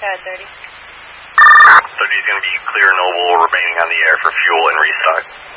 30. 30 is going to be clear, Noble, remaining on the air for fuel and restock.